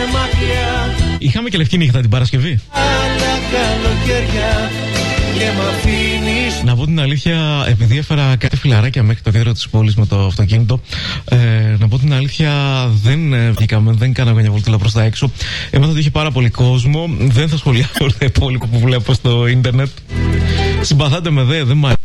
μακριά. Είχαμε και λευκή νύχτα την Παρασκευή. Άλλα καλοκαίρια και μ' αφήνεις. Να πω την αλήθεια, επειδή έφερα κάτι φιλαράκια μέχρι το κέντρο της πόλης με το αυτοκίνητο, να πω την αλήθεια, δεν βγήκαμε, δεν κάναμε μια βολτούλα προς τα έξω. Έμαθα ότι είχε πάρα πολύ κόσμο. Δεν θα σχολιάσω το υπόλοιπο που βλέπω στο ίντερνετ. Συμπαθάτε με δεν μ' αρέσει.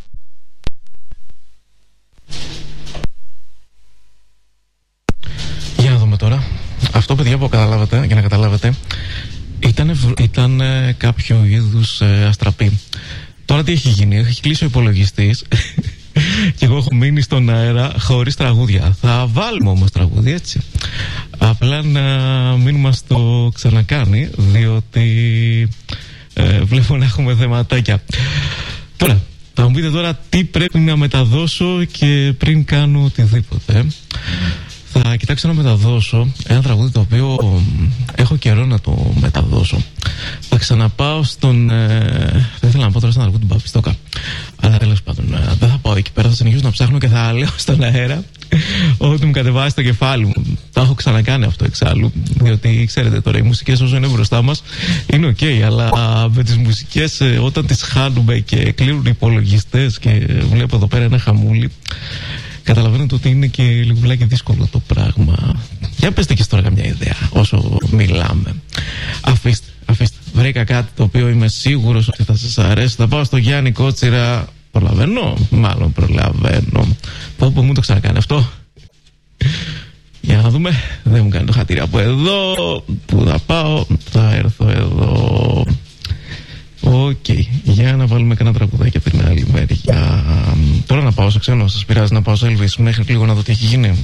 Για να δούμε τώρα. Αυτό, παιδιά, που καταλάβατε, για να καταλάβετε, ήταν κάποιο είδους αστραπή. Τώρα τι έχει γίνει? Έχει κλείσει ο υπολογιστής και εγώ έχω μείνει στον αέρα χωρίς τραγούδια. Θα βάλουμε όμως τραγούδια, έτσι. Απλά να μην μας το ξανακάνει, διότι βλέπω να έχουμε θεματάκια. Τώρα, θα μου πείτε τώρα τι πρέπει να μεταδώσω και πριν κάνω οτιδήποτε. Θα κοιτάξω να μεταδώσω ένα τραγούδι το οποίο έχω καιρό να το μεταδώσω. Θα ξαναπάω στον... θα ήθελα να πω τώρα στον αργό του Μπαπιστόκα. Αλλά τέλος πάντων δεν θα πάω εκεί πέρα. Θα συνεχίσω να ψάχνω και θα λέω στον αέρα ό,τι μου κατεβάσει στο κεφάλι μου. Τα έχω ξανακάνει αυτό εξάλλου. Διότι ξέρετε τώρα, οι μουσικές όσο είναι μπροστά μας είναι ok. Αλλά με τις μουσικές όταν τις χάνουμε και κλείνουν οι υπολογιστές και βλέπω εδώ πέρα ένα χαμούλι, καταλαβαίνετε ότι είναι και λιγουλάκι δύσκολο το πράγμα. Για πέστε και τώρα καμιά ιδέα όσο μιλάμε. Αφήστε. Βρήκα κάτι το οποίο είμαι σίγουρος ότι θα σας αρέσει. Θα πάω στο Γιάννη Κότσιρα. Προλαβαίνω? Μάλλον προλαβαίνω. Πω μου το ξανακάνει αυτό. Για να δούμε. Δεν μου κάνει το χατήρι από εδώ. Πού θα πάω? Θα έρθω εδώ. Οκ, για να βάλουμε κανένα τραγουδάκι από την άλλη μεριά. Τώρα να πάω σε ξένο, σας πειράζει να πάω σε Elvis μέχρι λίγο να δω τι έχει γίνει?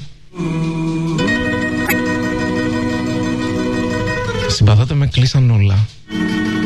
Συμπαθάτε με, κλείσαν όλα.